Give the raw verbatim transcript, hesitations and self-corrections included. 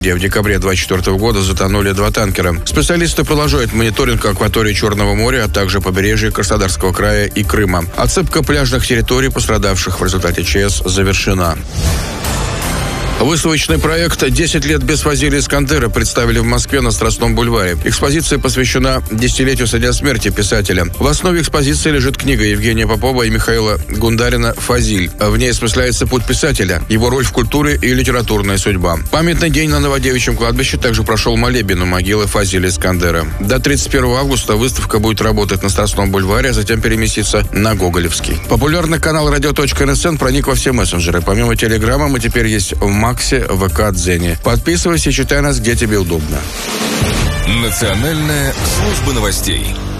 В декабре две тысячи двадцать четвёртого года затонули два танкера. Специалисты продолжают мониторинг акватории Черного моря, а также побережья Краснодарского края и Крыма. Отсыпка пляжных территорий, пострадавших в результате ЧС, завершена. Выставочный проект «десять лет без Фазили Искандера» представили в Москве на Страстном бульваре. Экспозиция посвящена десятилетию со дня смерти писателя. В основе экспозиции лежит книга Евгения Попова и Михаила Гундарина «Фазиль». В ней осмысляется путь писателя, его роль в культуре и литературная судьба. Памятный день на Новодевичьем кладбище также прошел молебен у могилы Фазили Искандера. До тридцать первого августа выставка будет работать на Страстном бульваре, а затем переместится на Гоголевский. Популярный канал радио точка эн эс эн проник во все мессенджеры. Помимо Телеграма мы теперь есть в Максе, ВК, Дзене. Подписывайся и читай нас, где тебе удобно. Национальная служба новостей.